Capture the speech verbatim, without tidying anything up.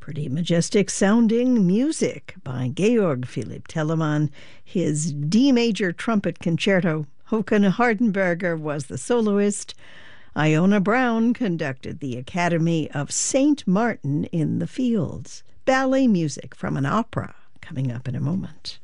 Pretty majestic sounding music by Georg Philipp Telemann, his D major trumpet concerto. Håkan Hardenberger was the soloist. Iona Brown conducted the Academy of Saint Martin in the Fields. Ballet music from an opera coming up in a moment.